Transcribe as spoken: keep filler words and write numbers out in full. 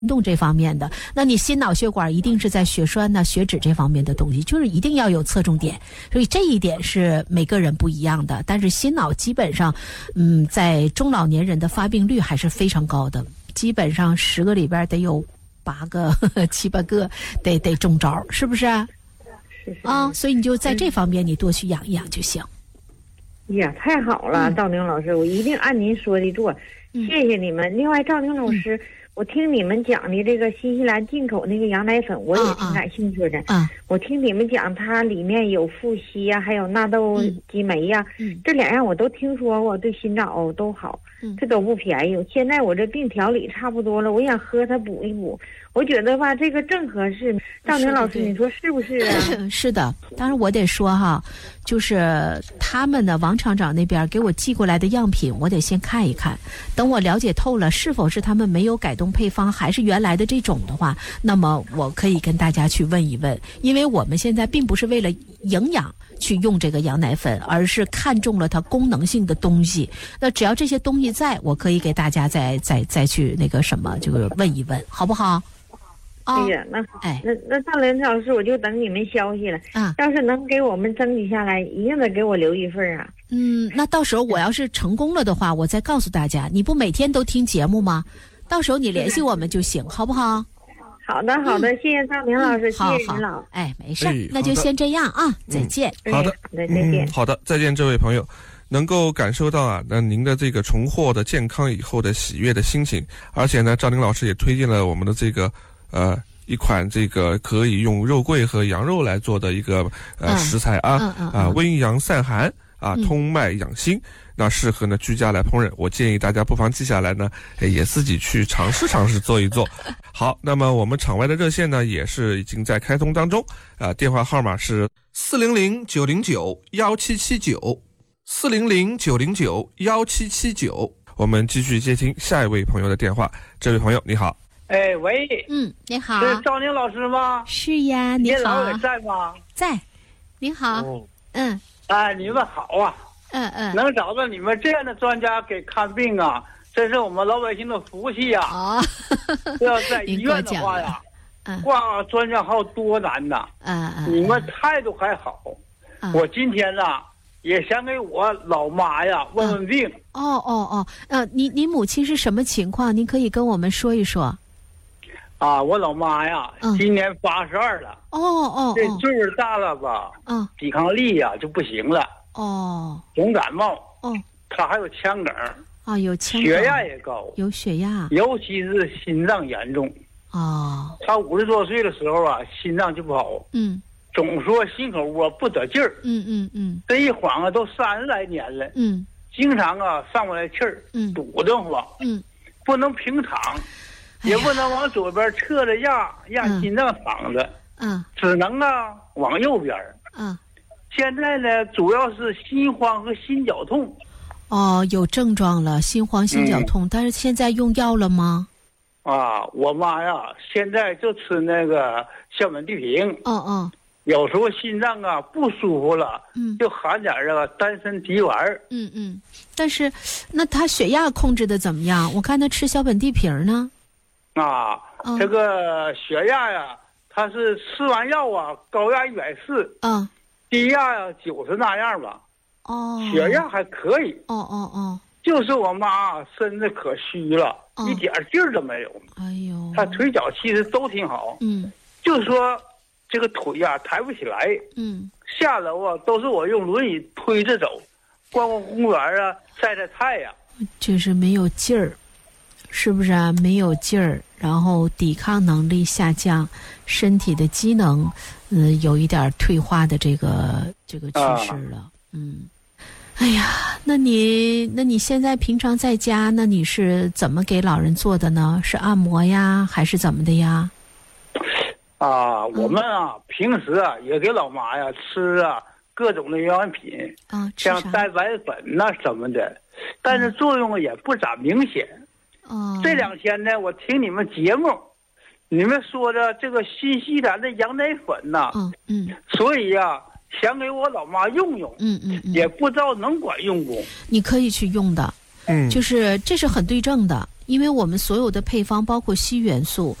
动这方面的，那你心脑血管一定是在血栓呢、血脂这方面的东西，就是一定要有侧重点，所以这一点是每个人不一样的。但是心脑基本上，嗯，在中老年人的发病率还是非常高的，基本上十个里边得有八个、呵呵七八个得得中招，是不是啊？ 是是啊，所以你就在这方面你多去养一养就行。 呀，太好了， 嗯、 赵宁老师，我一定按您说的做， 嗯、 谢谢你们。另外，赵宁老师。嗯，我听你们讲的这个新西兰进口那个羊奶粉，我也挺感兴趣的。 啊，啊我听你们讲，它里面有富硒呀、啊，还有纳豆激酶呀、啊嗯， 这两样我都听说过，对心脑都好。 嗯， 这都不便宜。现在我这病调理差不多了，我想喝它补一补。我觉得吧，这个正合适。赵宁老师，你说是不是啊？ 是的，当然我得说哈，就是他们呢，王厂长那边给我寄过来的样品，我得先看一看。等我了解透了，是否是他们没有改动配方，还是原来的这种的话，那么我可以跟大家去问一问。因为我们现在并不是为了营养去用这个羊奶粉，而是看中了它功能性的东西。那只要这些东西在，我可以给大家再再再去那个什么，这个问一问，好不好？ 哎呀，那哎， 那那赵林老师，我就等你们消息了。 啊， 要是能给我们争取下来，一定得给我留一份啊。 嗯，那到时候我要是成功了的话，我再告诉大家。你不每天都听节目吗？到时候你联系我们就行，好不好？ 好的，好的，嗯、谢谢赵明老师， 嗯、 谢谢您老。 哎，没事、哎，那就先这样啊，再见。 嗯、好的， 好的，再见、 嗯。好的，再见，这位朋友。能够感受到啊，那您的这个重获的健康以后的喜悦的心情，而且呢，赵宁老师也推荐了我们的这个呃一款这个可以用肉桂和羊肉来做的一个呃、嗯、食材啊， 嗯嗯嗯、 啊温阳散寒啊，通脉养心。嗯，那适合呢居家来烹饪，我建议大家不妨记下来呢，也自己去尝试尝试做一做。好，那么我们场外的热线呢也是已经在开通当中啊，电话号码是四零零九零九幺七七九四零零九零九幺七七九。我们继续接听下一位朋友的电话。这位朋友你好。 哎喂， 嗯，你好， 是赵宁老师吗？ 是呀，你好。 老伟在吗？ 在。你好。哦、嗯。 哎，你们好啊。 嗯嗯， 能找到你们这样的专家给看病啊，这是我们老百姓的福气呀！ 啊， 要在医院的话呀， 嗯， 挂专家号多难呐！ 嗯嗯，你们态度还好。 嗯， 我今天呢也想给我老妈呀问问病。 哦哦哦，呃，你你母亲是什么情况？您可以跟我们说一说。 啊，我老妈呀， 嗯、 今年八十二了。 哦哦， 这岁数大了吧？ 嗯， 抵抗力呀就不行了。 哦， 总感冒， 哦， 他还有腔梗， 啊，有腔梗， 血压也高， 有血压， 尤其是心脏严重。 哦， 他五十多岁的时候啊，心脏就不好， 嗯， 总说心口窝不得劲儿， 嗯嗯嗯， 这一晃啊，都三十来年了， 嗯， 经常啊上不来气儿， 嗯， 堵得慌， 嗯， 不能平躺，也不能往左边侧着压压心脏躺着， 嗯， 只能啊往右边， 嗯。 现在呢，主要是心慌和心绞痛。 哦，有症状了，心慌、心绞痛，嗯、但是现在用药了吗？ 啊，我妈呀，现在就吃那个硝苯地平。 嗯嗯。 有时候心脏啊不舒服了， 嗯， 就含点这个丹参皮丸。 嗯嗯。但是，那他血压控制的怎么样？我看他吃硝苯地平呢。 啊， 嗯、 这个血压呀，他是吃完药啊，高压一百四。 嗯。 低压呀九十那样吧， 哦， 血压还可以， 哦哦哦， 就是我妈身子可虚了， 哦、 一点劲儿都没有。 哎呦， 她腿脚其实都挺好， 嗯， 就是说这个腿呀、啊、抬不起来， 嗯， 下楼啊都是我用轮椅推着走，逛逛公园啊，晒晒太阳， 就是没有劲儿，是不是啊？没有劲儿，然后抵抗能力下降，身体的机能。嗯，有一点退化的这个这个趋势了。啊、嗯，哎呀，那你那你现在平常在家，那你是怎么给老人做的呢？是按摩呀，还是怎么的呀？ 啊，我们啊，嗯、平时啊也给老妈呀吃啊各种的营养品， 啊， 像蛋白粉呐、啊、什么的，但是作用也不咋明显。 哦、嗯， 这两天呢，我听你们节目。你们说的这个新西兰的羊奶粉呐、啊， 嗯嗯， 所以呀、啊，想给我老妈用用， 嗯嗯嗯， 也不知道能管用不？ 你可以去用的，嗯，就是这是很对症的， 因为我们所有的配方包括硒元素